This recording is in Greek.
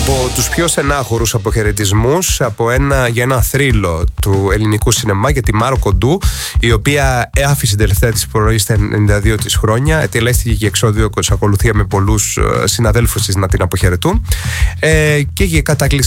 Από τους πιο στενάχωρους αποχαιρετισμούς για ένα θρύλο του ελληνικού σινεμά, για τη Μάρο Κοντού, η οποία άφησε την τελευταία της πορεία στα 92 της χρόνια, ετελέστηκε και εξώδιο ακολουθία με πολλούς συναδέλφους της να την αποχαιρετούν, και για κατάκληση